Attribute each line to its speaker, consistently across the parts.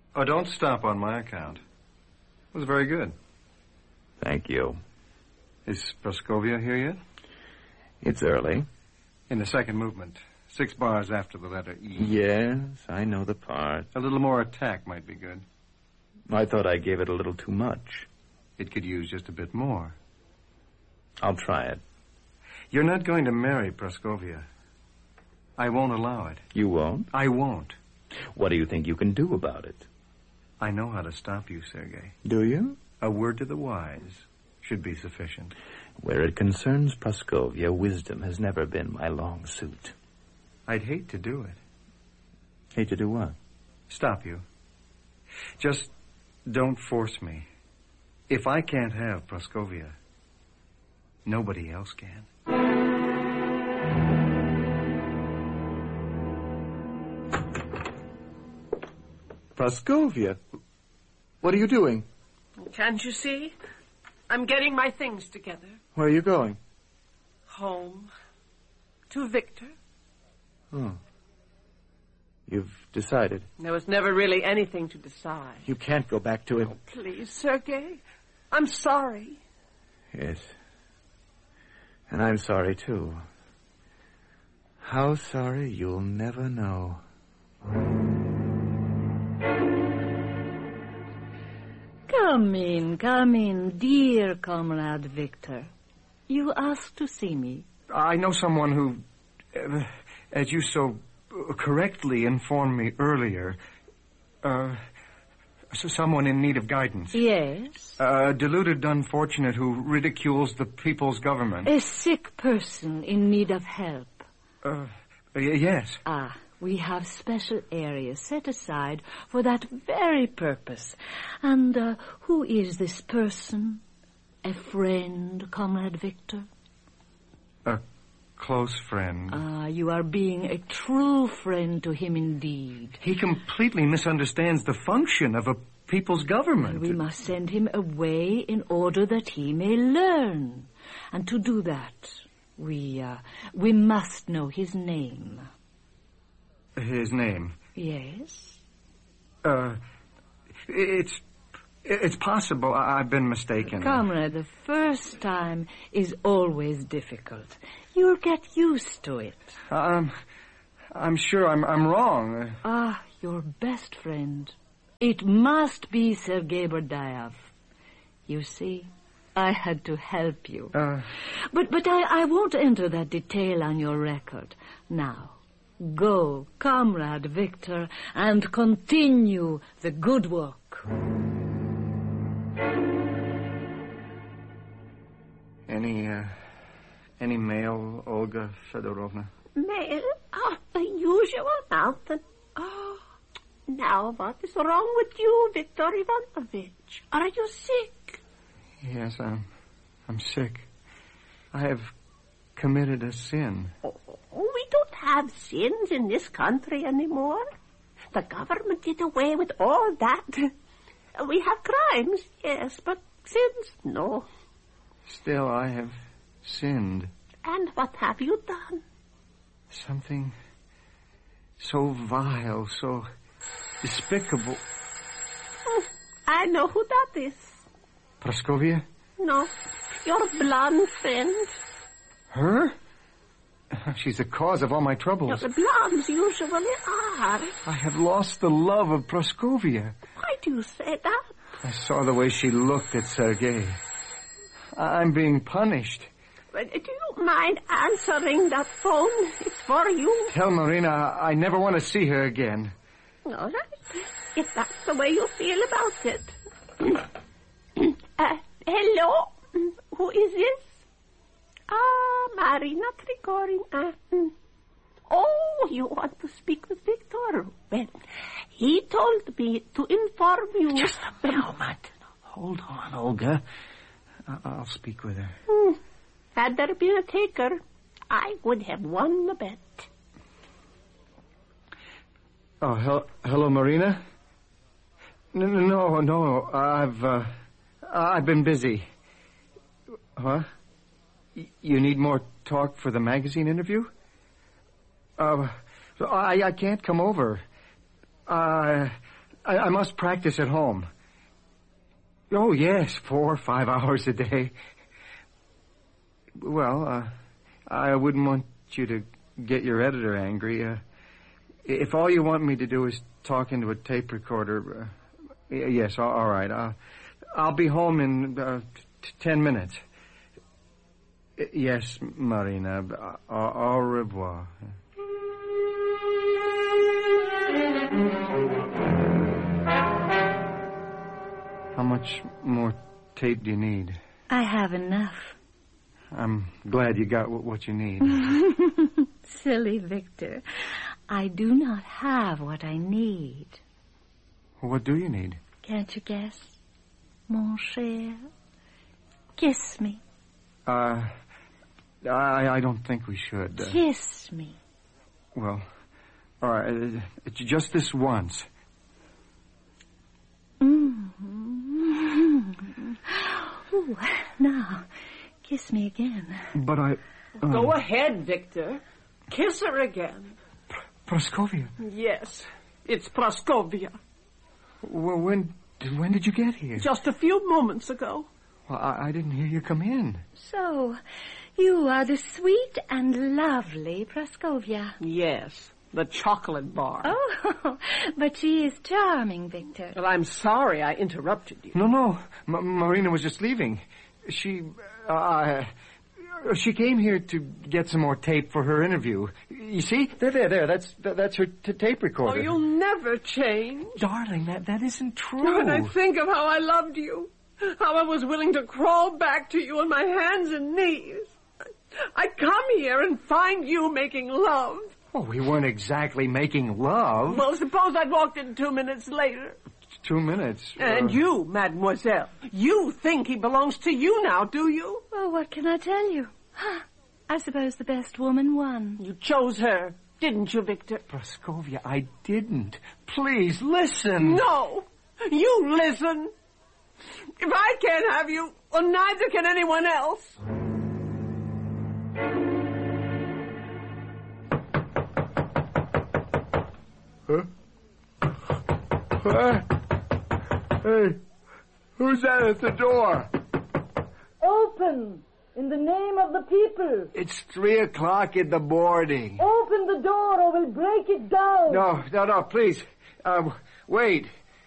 Speaker 1: Oh, don't stop on my account. It was very good.
Speaker 2: Thank you.
Speaker 1: Is Praskovia here yet?
Speaker 2: It's early.
Speaker 1: In the second movement. 6 bars after the letter E.
Speaker 2: Yes, I know the part.
Speaker 1: A little more attack might be good.
Speaker 2: I thought I gave it a little too much.
Speaker 1: It could use just a bit more.
Speaker 2: I'll try it.
Speaker 1: You're not going to marry Praskovia. I won't allow it.
Speaker 2: You won't?
Speaker 1: I won't.
Speaker 2: What do you think you can do about it?
Speaker 1: I know how to stop you, Sergei.
Speaker 2: Do you?
Speaker 1: A word to the wise should be sufficient.
Speaker 2: Where it concerns Praskovia, wisdom has never been my long suit.
Speaker 1: I'd hate to do it.
Speaker 2: Hate to do what?
Speaker 1: Stop you. Just don't force me. If I can't have Praskovia, nobody else can.
Speaker 3: Praskovia, what are you doing?
Speaker 4: Can't you see? I'm getting my things together.
Speaker 3: Where are you going?
Speaker 4: Home. To Victor.
Speaker 3: Oh. You've decided.
Speaker 4: There was never really anything to decide.
Speaker 3: You can't go back to him.
Speaker 4: Oh, please, Sergei. I'm sorry.
Speaker 3: Yes. And I'm sorry, too. How sorry, you'll never know.
Speaker 5: Come in, dear comrade Victor. You asked to see me.
Speaker 1: I know someone who, as you so correctly informed me earlier, someone in need of guidance.
Speaker 5: Yes?
Speaker 1: A deluded unfortunate who ridicules the people's government.
Speaker 5: A sick person in need of help.
Speaker 1: Yes.
Speaker 5: We have special areas set aside for that very purpose. And who is this person? A friend, Comrade Victor?
Speaker 1: A close friend.
Speaker 5: You are being a true friend to him indeed.
Speaker 1: He completely misunderstands the function of a people's government.
Speaker 5: We must send him away in order that he may learn. And to do that, we must know his name.
Speaker 1: His name?
Speaker 5: Yes.
Speaker 1: It's possible I've been mistaken.
Speaker 5: Comrade, the first time is always difficult. You'll get used to it.
Speaker 1: I'm sure I'm wrong.
Speaker 5: Your best friend. It must be Sergei Berdayev. You see, I had to help you. But I won't enter that detail on your record. Now, go, Comrade Victor, and continue the good work.
Speaker 1: Any mail, Olga Fedorovna?
Speaker 6: Mail? The usual mountain. Now what is wrong with you, Viktor Ivanovich? Are you sick?
Speaker 1: Yes, I'm sick. I have committed a sin.
Speaker 6: We don't have sins in this country anymore. The government did away with all that. We have crimes, yes, but sins, no.
Speaker 1: Still, I have sinned.
Speaker 6: And what have you done?
Speaker 1: Something so vile, so despicable.
Speaker 6: I know who that is.
Speaker 1: Praskovia?
Speaker 6: No, your blonde friend.
Speaker 1: Her? She's the cause of all my troubles.
Speaker 6: The blondes usually are.
Speaker 1: I have lost the love of Praskovia.
Speaker 6: Why do you say that?
Speaker 1: I saw the way she looked at Sergei. I'm being punished.
Speaker 6: But do you mind answering that phone? It's for you.
Speaker 1: Tell Marina I never want to see her again.
Speaker 6: All right. If that's the way you feel about it. Hello? Who is this? Marina Trigorin. Oh, you want to speak with Victor? Well, he told me to inform you.
Speaker 1: Just a moment. Hold on, Olga. I'll speak with her.
Speaker 6: Had there been a taker, I would have won the bet.
Speaker 1: Oh, hello, Marina? No. I've been busy. Huh? You need more talk for the magazine interview? I can't come over. I must practice at home. Oh, yes, 4 or 5 hours a day. Well, I wouldn't want you to get your editor angry. If all you want me to do is talk into a tape recorder, yes, all right. I'll be home in 10 minutes. Yes, Marina. Au revoir. How much more tape do you need?
Speaker 5: I have enough.
Speaker 1: I'm glad you got what you need.
Speaker 5: Silly Victor. I do not have what I need.
Speaker 1: What do you need?
Speaker 5: Can't you guess? Mon cher. Kiss me.
Speaker 1: I don't think we should.
Speaker 5: Kiss me.
Speaker 1: Well, all right. It's just this once.
Speaker 5: Ooh, now, kiss me again.
Speaker 1: But I...
Speaker 4: Go ahead, Victor. Kiss her again.
Speaker 1: Praskovia?
Speaker 4: Yes, it's Praskovia.
Speaker 1: Well, when did you get here?
Speaker 4: Just a few moments ago.
Speaker 1: Well, I didn't hear you come in.
Speaker 5: So, you are the sweet and lovely Praskovia.
Speaker 4: Yes, the chocolate bar.
Speaker 5: Oh, but she is charming, Victor.
Speaker 4: Well, I'm sorry I interrupted you.
Speaker 1: No. Marina was just leaving. She came here to get some more tape for her interview. You see? There. That's her tape recorder.
Speaker 4: Oh, you'll never change.
Speaker 1: Darling, that isn't true.
Speaker 4: When I think of how I loved you, how I was willing to crawl back to you on my hands and knees. I come here and find you making love.
Speaker 1: Oh, we weren't exactly making love.
Speaker 4: Well, suppose I'd walked in 2 minutes later.
Speaker 1: 2 minutes.
Speaker 4: And you, mademoiselle, you think he belongs to you now, do you?
Speaker 5: Oh, what can I tell you? I suppose the best woman won.
Speaker 4: You chose her, didn't you, Victor?
Speaker 1: Praskovia, I didn't. Please, listen.
Speaker 4: No, you listen. If I can't have you, well, neither can anyone else.
Speaker 7: Huh? Hey, who's that at the door?
Speaker 8: Open, in the name of the people.
Speaker 7: It's 3 o'clock in the morning.
Speaker 8: Open the door or we'll break it down.
Speaker 1: No, please. Wait.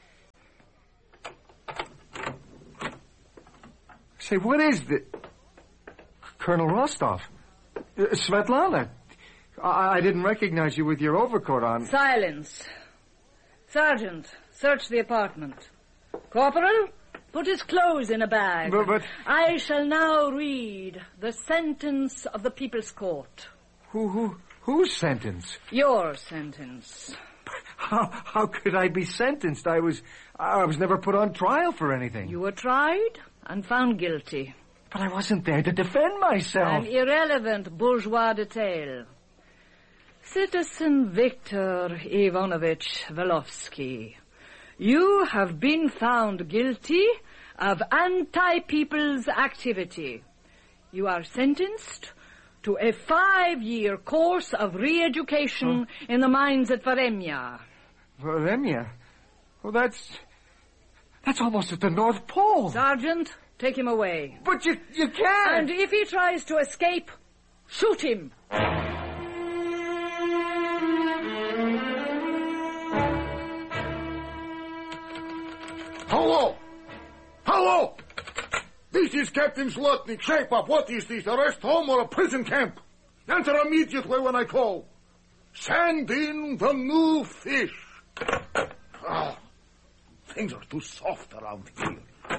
Speaker 1: Say, what is this? Colonel Rostov. Svetlana. I didn't recognize you with your overcoat on.
Speaker 5: Silence. Sergeant, search the apartment. Corporal, put his clothes in a bag.
Speaker 1: But...
Speaker 5: I shall now read the sentence of the People's Court.
Speaker 1: Whose sentence?
Speaker 5: Your sentence.
Speaker 1: How could I be sentenced? I was never put on trial for anything.
Speaker 5: You were tried and found guilty.
Speaker 1: But I wasn't there to defend myself.
Speaker 5: An irrelevant bourgeois detail. Citizen Victor Ivanovich Velovsky, you have been found guilty of anti-people's activity. You are sentenced to a 5-year course of re-education in the mines at Varemya.
Speaker 1: Varemya? Well, that's almost at the North Pole.
Speaker 5: Sergeant, take him away.
Speaker 1: But you can't.
Speaker 5: And if he tries to escape, shoot him.
Speaker 7: Hello! This is Captain Zlotnik. Shape up. What is this, a rest home or a prison camp? Answer immediately when I call. Send in the new fish. Oh, things are too soft around here.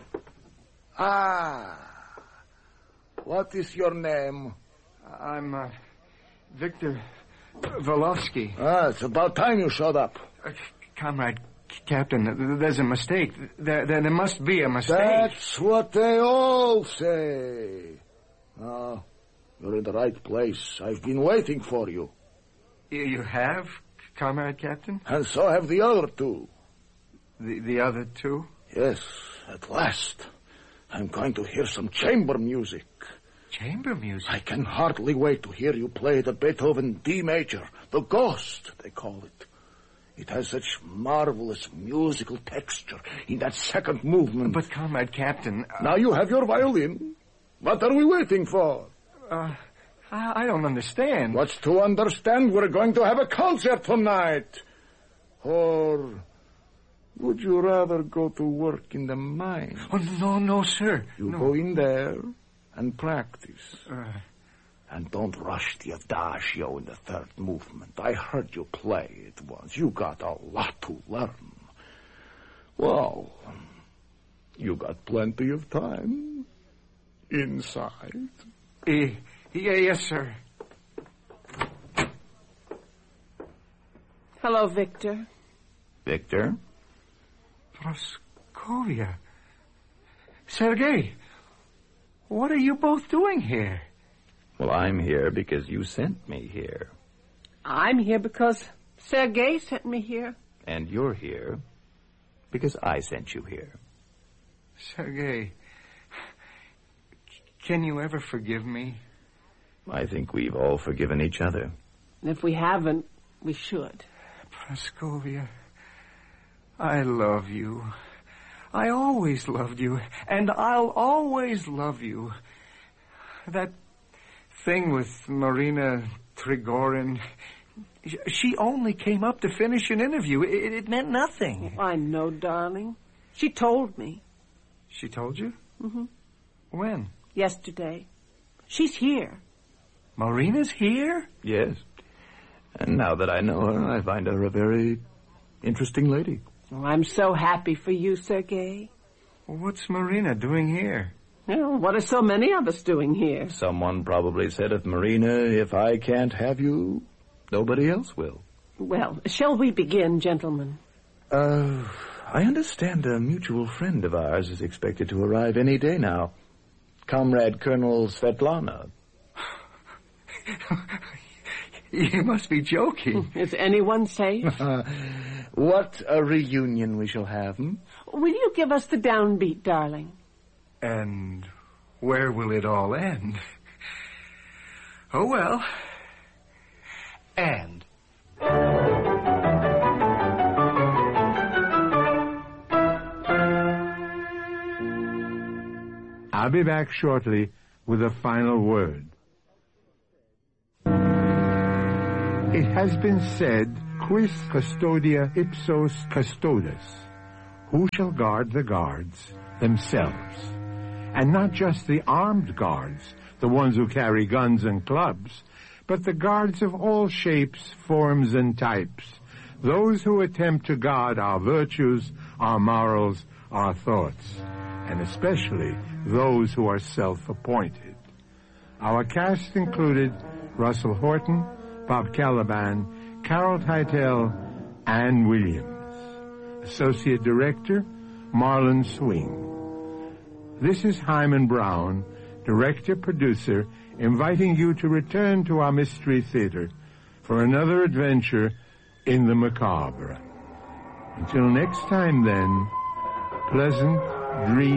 Speaker 7: What is your name?
Speaker 1: I'm, Victor Velovsky.
Speaker 7: It's about time you showed up.
Speaker 1: Comrade Captain, there's a mistake. There must be a mistake.
Speaker 7: That's what they all say. You're in the right place. I've been waiting for you.
Speaker 1: You have, Comrade Captain?
Speaker 7: And so have the other two.
Speaker 1: The other two?
Speaker 7: Yes, at last. I'm going to hear some chamber music.
Speaker 1: Chamber music?
Speaker 7: I can hardly wait to hear you play the Beethoven D major, the Ghost, they call it. It has such marvelous musical texture in that second movement.
Speaker 1: But, Comrade Captain...
Speaker 7: Now you have your violin. What are we waiting for?
Speaker 1: I don't understand.
Speaker 7: What's to understand? We're going to have a concert tonight. Or would you rather go to work in the mine?
Speaker 1: Oh, no, sir.
Speaker 7: You go in there and practice. And don't rush the adagio in the third movement. I heard you play it once. You got a lot to learn. Well, you got plenty of time inside.
Speaker 1: Yes, sir.
Speaker 4: Hello, Victor.
Speaker 3: Victor?
Speaker 1: Praskovia. Sergei, what are you both doing here?
Speaker 2: Well, I'm here because you sent me here.
Speaker 4: I'm here because Sergei sent me here.
Speaker 2: And you're here because I sent you here.
Speaker 1: Sergei, can you ever forgive me?
Speaker 2: I think we've all forgiven each other.
Speaker 4: And if we haven't, we should.
Speaker 1: Praskovia, I love you. I always loved you, and I'll always love you. That thing with Marina Trigorin, she only came up to finish an interview. It meant nothing.
Speaker 4: I know, darling. She told me.
Speaker 1: She told you?
Speaker 4: Mm-hmm.
Speaker 1: When?
Speaker 4: Yesterday. She's here.
Speaker 1: Marina's here?
Speaker 2: Yes. And now that I know her, I find her a very interesting lady.
Speaker 4: Oh, I'm so happy for you, Sergei.
Speaker 1: What's Marina doing here?
Speaker 4: Well, what are so many of us doing here?
Speaker 2: Someone probably said of Marina, if I can't have you, nobody else will.
Speaker 4: Well, shall we begin, gentlemen?
Speaker 2: I understand a mutual friend of ours is expected to arrive any day now. Comrade Colonel Svetlana.
Speaker 1: You must be joking.
Speaker 4: Is anyone safe?
Speaker 3: What a reunion we shall have,
Speaker 4: Will you give us the downbeat, darling?
Speaker 1: And where will it all end? Oh, well. And...
Speaker 9: I'll be back shortly with a final word. It has been said, quis custodia ipsos custodes? Who shall guard the guards themselves? And not just the armed guards, the ones who carry guns and clubs, but the guards of all shapes, forms, and types, those who attempt to guard our virtues, our morals, our thoughts, and especially those who are self-appointed. Our cast included Russell Horton, Bob Caliban, Carol Teitel, Ann Williams. Associate Director, Marlon Swing. This is Hyman Brown, Director-Producer, inviting you to return to our Mystery Theater for another adventure in the macabre. Until next time, then, pleasant dreams.